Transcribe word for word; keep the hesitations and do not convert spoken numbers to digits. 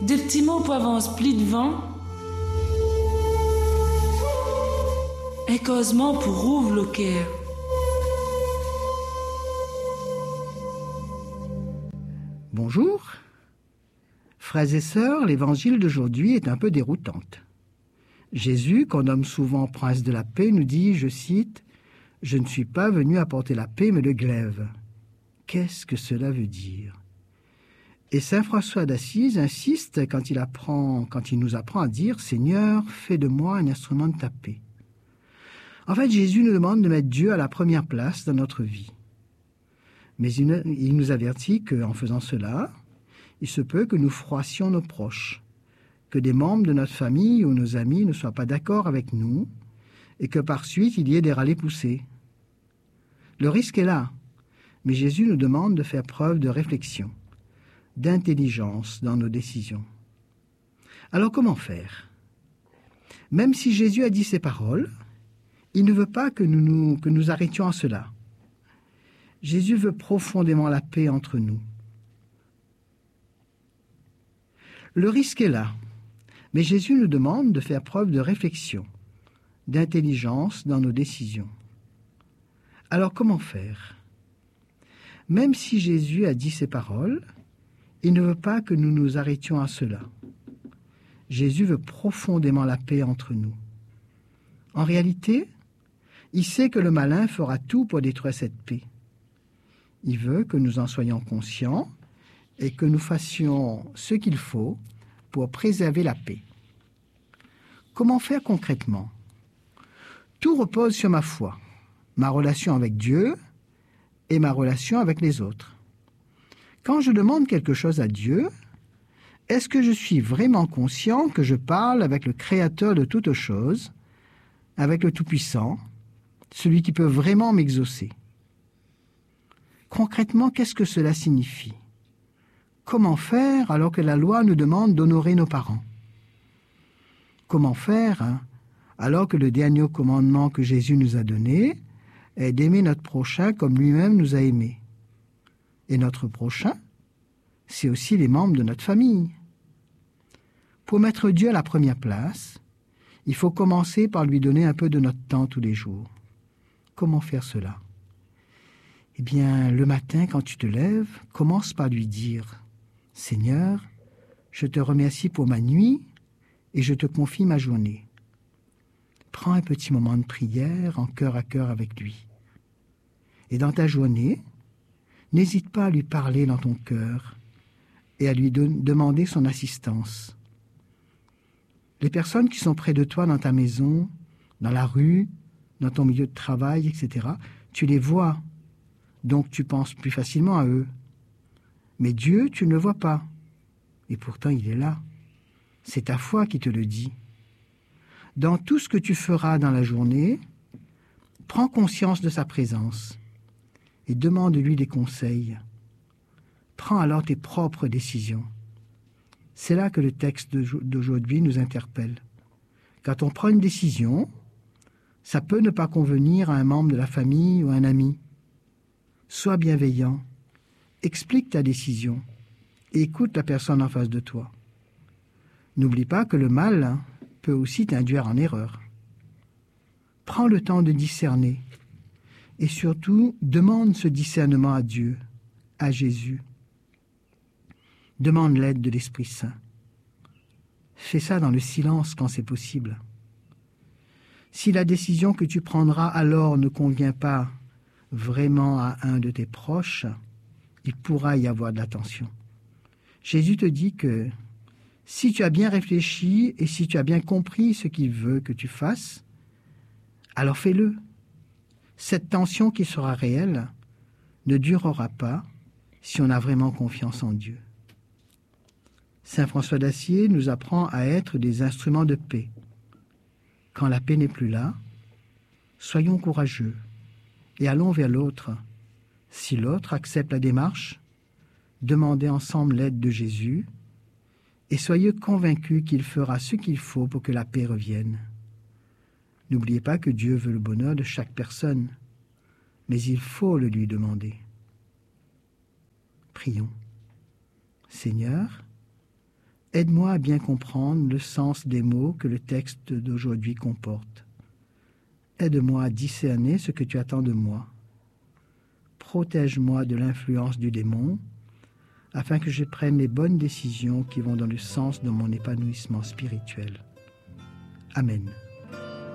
Des petits mots pour avance pli devant. Et causement pour rouvre le cœur. Bonjour. Frères et sœurs, l'évangile d'aujourd'hui est un peu déroutante. Jésus, qu'on nomme souvent prince de la paix, nous dit, je cite, « Je ne suis pas venu apporter la paix, mais le glaive. » Qu'est-ce que cela veut dire? Et saint François d'Assise insiste quand il, apprend, quand il nous apprend à dire « Seigneur, fais de moi un instrument de ta paix. » En fait, Jésus nous demande de mettre Dieu à la première place dans notre vie. Mais il, il nous avertit qu'en faisant cela, il se peut que nous froissions nos proches, que des membres de notre famille ou nos amis ne soient pas d'accord avec nous et que par suite il y ait des râlés-poussés. Le risque est là, mais Jésus nous demande de faire preuve de réflexion, d'intelligence dans nos décisions. Alors comment faire? Même si Jésus a dit ces paroles, il ne veut pas que nous, nous, que nous arrêtions à cela. Jésus veut profondément la paix entre nous. Le risque est là, mais Jésus nous demande de faire preuve de réflexion, d'intelligence dans nos décisions. Alors comment faire? Même si Jésus a dit ces paroles, il ne veut pas que nous nous arrêtions à cela. Jésus veut profondément la paix entre nous. En réalité, il sait que le malin fera tout pour détruire cette paix. Il veut que nous en soyons conscients et que nous fassions ce qu'il faut pour préserver la paix. Comment faire concrètement? Tout repose sur ma foi, ma relation avec Dieu et ma relation avec les autres. Quand je demande quelque chose à Dieu, est-ce que je suis vraiment conscient que je parle avec le Créateur de toutes choses, avec le Tout-Puissant, celui qui peut vraiment m'exaucer? Concrètement, qu'est-ce que cela signifie? Comment faire alors que la loi nous demande d'honorer nos parents? Comment faire hein, alors que le dernier commandement que Jésus nous a donné est d'aimer notre prochain comme lui-même nous a aimés? Et notre prochain, c'est aussi les membres de notre famille. Pour mettre Dieu à la première place, il faut commencer par lui donner un peu de notre temps tous les jours. Comment faire cela? Eh bien, le matin, quand tu te lèves, commence par lui dire « Seigneur, je te remercie pour ma nuit et je te confie ma journée. » Prends un petit moment de prière en cœur à cœur avec lui. Et dans ta journée, n'hésite pas à lui parler dans ton cœur et à lui de- demander son assistance. Les personnes qui sont près de toi dans ta maison, dans la rue, dans ton milieu de travail, et cetera, tu les vois. Donc tu penses plus facilement à eux. Mais Dieu, tu ne le vois pas. Et pourtant, il est là. C'est ta foi qui te le dit. Dans tout ce que tu feras dans la journée, prends conscience de sa présence et demande-lui des conseils. Prends alors tes propres décisions. C'est là que le texte d'aujourd'hui nous interpelle. Quand on prend une décision, ça peut ne pas convenir à un membre de la famille ou à un ami. Sois bienveillant, explique ta décision et écoute la personne en face de toi. N'oublie pas que le mal peut aussi t'induire en erreur. Prends le temps de discerner et surtout demande ce discernement à Dieu, à Jésus. Demande l'aide de l'Esprit Saint. Fais ça dans le silence quand c'est possible. Si la décision que tu prendras alors ne convient pas vraiment à un de tes proches, il pourra y avoir de la tension. Jésus te dit que si tu as bien réfléchi et si tu as bien compris ce qu'il veut que tu fasses, alors fais-le. Cette tension qui sera réelle ne durera pas si on a vraiment confiance en Dieu. Saint François d'Assise nous apprend à être des instruments de paix. Quand la paix n'est plus là, soyons courageux et allons vers l'autre. Si l'autre accepte la démarche, demandez ensemble l'aide de Jésus et soyez convaincus qu'il fera ce qu'il faut pour que la paix revienne. N'oubliez pas que Dieu veut le bonheur de chaque personne, mais il faut le lui demander. Prions. Seigneur, Aide-moi à bien comprendre le sens des mots que le texte d'aujourd'hui comporte. Aide-moi à discerner ce que tu attends de moi. Protège-moi de l'influence du démon, afin que je prenne les bonnes décisions qui vont dans le sens de mon épanouissement spirituel. Amen.